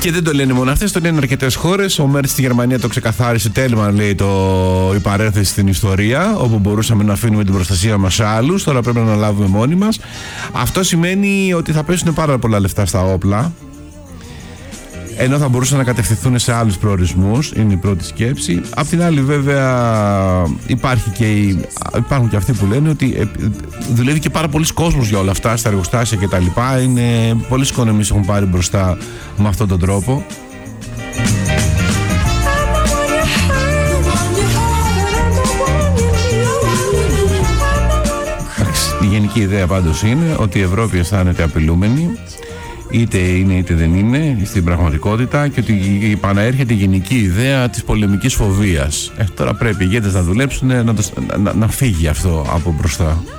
Και δεν το λένε μόνο αυτές, το λένε αρκετές χώρες. Ο Μέρτς στη Γερμανία το ξεκαθάρισε. Τέλμα, λέει, η παρένθεση στην ιστορία, όπου μπορούσαμε να αφήνουμε την προστασία μας σε άλλους. Τώρα πρέπει να αναλάβουμε μόνοι μας. Αυτό σημαίνει ότι θα πέσουν πάρα πολλά λεφτά στα όπλα, ενώ θα μπορούσαν να κατευθυνθούν σε άλλους προορισμούς. Είναι η πρώτη σκέψη. Απ' την άλλη, βέβαια, υπάρχουν και αυτοί που λένε ότι δουλεύει και πάρα πολλοί κόσμος για όλα αυτά, στα εργοστάσια κτλ. Είναι πολλές οικονομίες έχουν πάρει μπροστά με αυτόν τον τρόπο. Η γενική ιδέα πάντως είναι ότι η Ευρώπη αισθάνεται απειλούμενη, είτε είναι είτε δεν είναι στην πραγματικότητα, και ότι επαναέρχεται η γενική ιδέα της πολεμικής φοβίας. Τώρα πρέπει οι ηγέτες να δουλέψουν να φύγει αυτό από μπροστά.